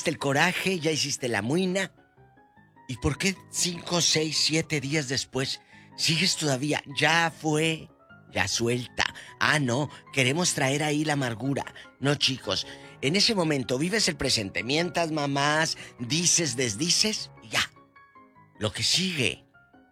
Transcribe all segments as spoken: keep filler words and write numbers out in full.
hiciste el coraje, ya hiciste la muina. ¿Y por qué cinco, seis, siete días después sigues todavía? Ya fue, ya suelta. Ah, no, queremos traer ahí la amargura. No, chicos, en ese momento vives el presente. Mientas, mamás, dices, desdices, y ya. Lo que sigue,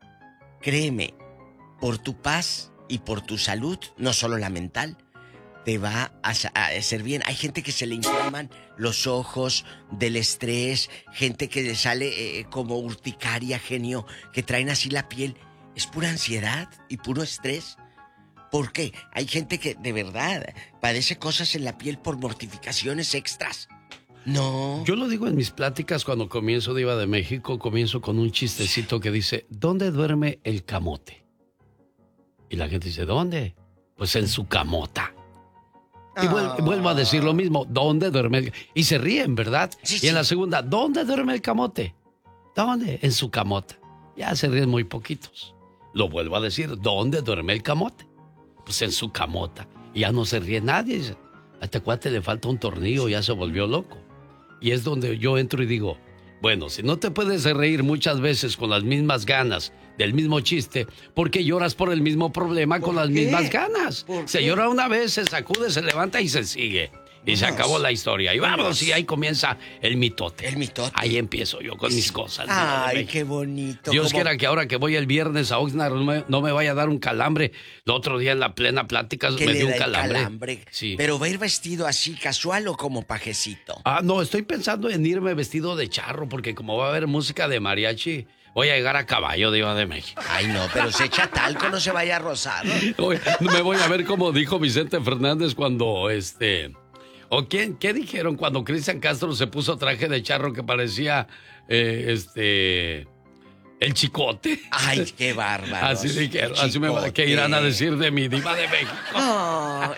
créeme, por tu paz y por tu salud, no solo la mental, te va a, a hacer bien. Hay gente que se le inflaman los ojos del estrés, gente que le sale eh, como urticaria, genio, que traen así la piel. Es pura ansiedad y puro estrés. ¿Por qué? Hay gente que de verdad padece cosas en la piel por mortificaciones extras. No. Yo lo digo en mis pláticas cuando comienzo Diva de México, comienzo con un chistecito que dice, ¿dónde duerme el camote? Y la gente dice, ¿dónde? Pues en su camota. Y vuelvo, vuelvo a decir lo mismo, ¿dónde duerme el...? Y se ríen, ¿verdad? Sí, y sí. en la segunda, ¿dónde duerme el camote? ¿Dónde? En su camota. Ya se ríen muy poquitos. Lo vuelvo a decir, ¿dónde duerme el camote? Pues en su camota. Y ya no se ríe nadie. Dice, a este cuate le falta un tornillo, ya se volvió loco. Y es donde yo entro y digo, bueno, si no te puedes reír muchas veces con las mismas ganas del mismo chiste, ¿por qué lloras por el mismo problema con las qué? mismas ganas? Se qué? llora una vez, se sacude, se levanta y se sigue. Y se acabó la historia. Y vamos, y ahí comienza el mitote. El mitote. Ahí empiezo yo con mis cosas. Ay, qué bonito. Dios como... quiera que ahora que voy el viernes a Oxnard no me, no me vaya a dar un calambre. El otro día en la plena plática me dio un calambre. calambre. Sí. ¿Pero va a ir vestido así casual o como pajecito? Ah, no, estoy pensando en irme vestido de charro porque como va a haber música de mariachi, voy a llegar a caballo, Diva de México. Ay, no, pero se echa talco, no se vaya a rozar. Oye, me voy a ver como dijo Vicente Fernández cuando este... ¿O quién, qué dijeron cuando Cristian Castro se puso traje de charro que parecía, eh, este, el Chicote? Ay, qué bárbaro. Así dijeron, así me va, ¿qué irán a decir de mi Diva de México? Oh,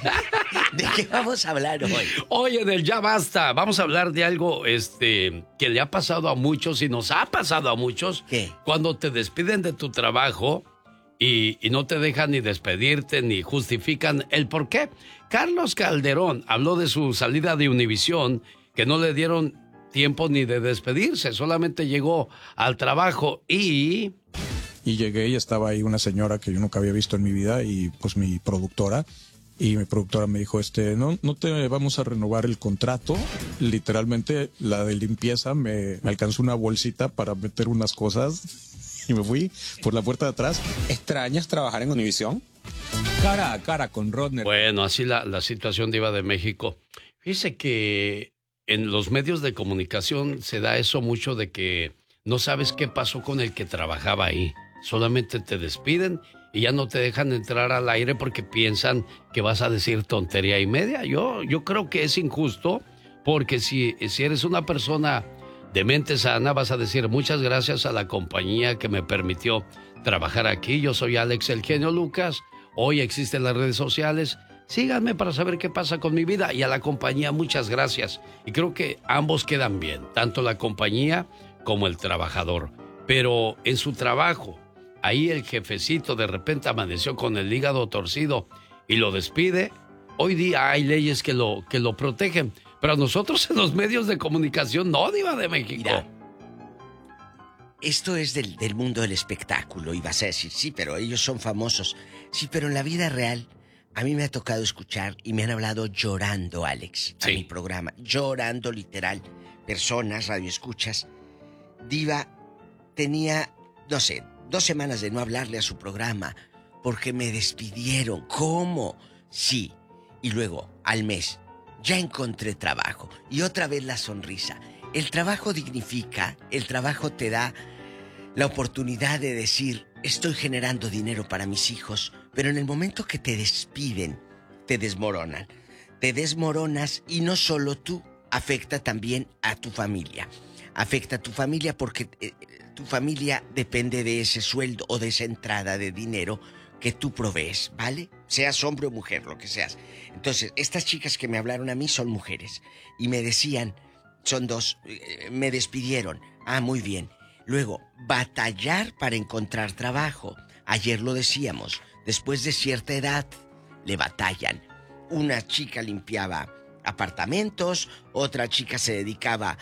¿de qué vamos a hablar hoy? Oye, del ya basta, vamos a hablar de algo, este, que le ha pasado a muchos y nos ha pasado a muchos. ¿Qué? Cuando te despiden de tu trabajo y, y no te dejan ni despedirte ni justifican el por qué. Carlos Calderón habló de su salida de Univisión, que no le dieron tiempo ni de despedirse, solamente llegó al trabajo y... Y llegué y estaba ahí una señora que yo nunca había visto en mi vida y pues mi productora. Y mi productora me dijo, este, no, no te vamos a renovar el contrato. Literalmente la de limpieza me, me alcanzó una bolsita para meter unas cosas y me fui por la puerta de atrás. ¿Extrañas trabajar en Univisión? Cara a cara con Rodner. Bueno, así la, la situación Diva de México. Fíjese que en los medios de comunicación se da eso mucho de que no sabes qué pasó con el que trabajaba ahí. Solamente te despiden y ya no te dejan entrar al aire porque piensan que vas a decir tontería y media. Yo, yo creo que es injusto porque si, si eres una persona de mente sana vas a decir muchas gracias a la compañía que me permitió trabajar aquí. Yo soy Alex El Genio Lucas. Hoy existen las redes sociales. Síganme para saber qué pasa con mi vida. Y a la compañía, muchas gracias. Y creo que ambos quedan bien, tanto la compañía como el trabajador. Pero en su trabajo, ahí el jefecito de repente amaneció con el hígado torcido y lo despide. Hoy día hay leyes que lo, que lo protegen. Pero a nosotros en los medios de comunicación no, Diva de México. Mira, esto es del, del mundo del espectáculo y vas a decir, sí, pero ellos son famosos. Sí, pero en la vida real, a mí me ha tocado escuchar y me han hablado llorando, Alex, a sí. mi programa. Llorando, literal. Personas, radioescuchas. Diva tenía, no sé, dos semanas de no hablarle a su programa porque me despidieron. ¿Cómo? Sí. Y luego, al mes, ya encontré trabajo. Y otra vez la sonrisa. El trabajo dignifica, el trabajo te da la oportunidad de decir, estoy generando dinero para mis hijos, pero en el momento que te despiden, te desmoronan. Te desmoronas y no solo tú, afecta también a tu familia. Afecta a tu familia porque eh, tu familia depende de ese sueldo o de esa entrada de dinero que tú provees, ¿vale? Seas hombre o mujer, lo que seas. Entonces, estas chicas que me hablaron a mí son mujeres y me decían, son dos, eh, me despidieron. Ah, muy bien. Luego, batallar para encontrar trabajo. Ayer lo decíamos, después de cierta edad, le batallan. Una chica limpiaba apartamentos, otra chica se dedicaba